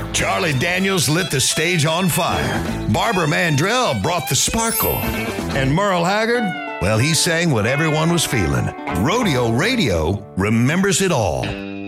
Charlie Daniels lit the stage on fire. Barbara Mandrell brought the sparkle. And Merle Haggard, well, he sang what everyone was feeling. Rodeo Radio remembers it all.